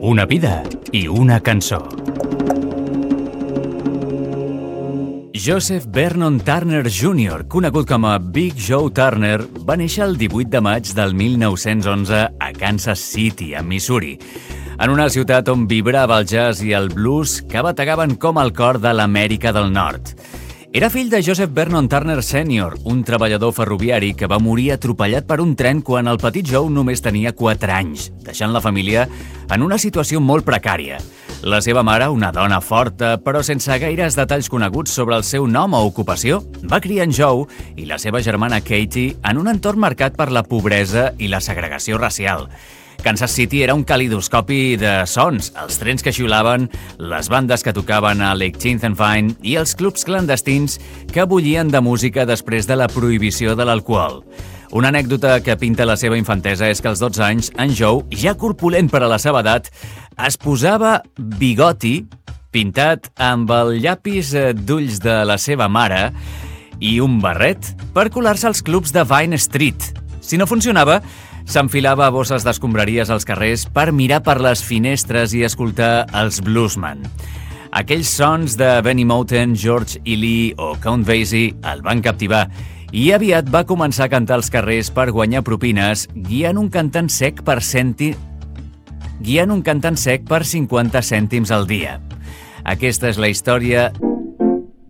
Una vida i una cançó. Joseph Vernon Turner Jr., conegut com a Big Joe Turner, va néixer el 18 de maig del 1911 a Kansas City, a Missouri, en una ciutat on vibrava el jazz i el blues que bategaven com el cor de l'Amèrica del Nord. Era fill de Joseph Vernon Turner Sr., un treballador ferroviari que va morir atropellat per un tren quan el petit Joe només tenia 4 anys, deixant la família en una situació molt precària. La seva mare, una dona forta, però sense gaires detalls coneguts sobre el seu nom o ocupació, va criar en Joe i la seva germana Katie en un entorn marcat per la pobresa i la segregació racial. Kansas City era un calidoscopi de sons, els trens que xiulaven, les bandes que tocaven a Lake Vine i els clubs clandestins que bullien de música després de la prohibició de l'alcohol. Una anècdota que pinta la seva infantesa és que als 12 anys, en Joe, ja corpulent per a la seva edat, es posava bigoti pintat amb el llapis d'ulls de la seva mare i un barret per colar-se als clubs de Vine Street. Si no funcionava, s'enfilava a bosses d'escombraries als carrers per mirar per les finestres i escoltar els bluesmen. Aquells sons de Benny Moten, George Ely o Count Basie el van captivar i aviat va començar a cantar als carrers per guanyar propines, guiant un cantant sec per 50 cèntims al dia. Aquesta és la història